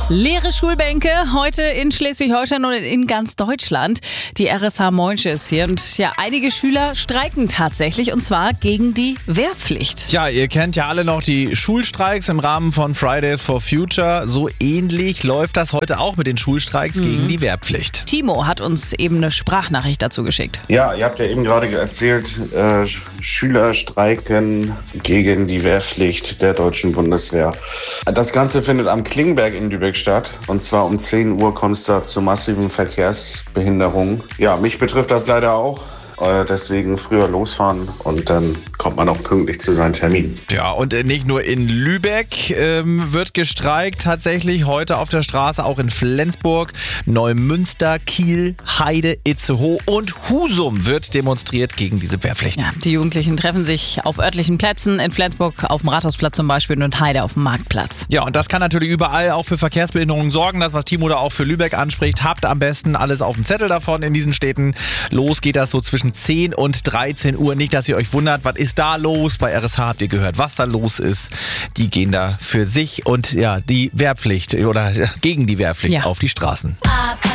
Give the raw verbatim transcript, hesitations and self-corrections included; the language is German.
Leere Schulbänke heute in Schleswig-Holstein und in ganz Deutschland. Die R S H Moinsche ist hier und ja, einige Schüler streiken tatsächlich und zwar gegen die Wehrpflicht. Ja, ihr kennt ja alle noch die Schulstreiks im Rahmen von Fridays for Future. So ähnlich läuft das heute auch mit den Schulstreiks mhm. gegen die Wehrpflicht. Timo hat uns eben eine Sprachnachricht dazu geschickt. Ja, ihr habt ja eben gerade erzählt, äh, Schüler streiken gegen die Wehrpflicht der deutschen Bundeswehr. Das Ganze findet am Klingenberg in Lübeck statt. Und zwar um zehn Uhr kommt es da zu massiven Verkehrsbehinderungen. Ja, mich betrifft das leider auch. Deswegen früher losfahren und dann kommt man auch pünktlich zu seinem Termin. Ja, und nicht nur in Lübeck ähm, wird gestreikt, tatsächlich heute auf der Straße, auch in Flensburg, Neumünster, Kiel, Heide, Itzehoe und Husum wird demonstriert gegen diese Wehrpflicht. Ja, die Jugendlichen treffen sich auf örtlichen Plätzen, in Flensburg auf dem Rathausplatz zum Beispiel und Heide auf dem Marktplatz. Ja, und das kann natürlich überall auch für Verkehrsbehinderungen sorgen. Das, was Timo da auch für Lübeck anspricht, habt am besten alles auf dem Zettel davon in diesen Städten. Los geht das so zwischen zehn und dreizehn Uhr. Nicht, dass ihr euch wundert, was ist da los? Bei R S H habt ihr gehört, was da los ist. Die gehen da für sich und ja, die Wehrpflicht oder gegen die Wehrpflicht ja. auf die Straßen.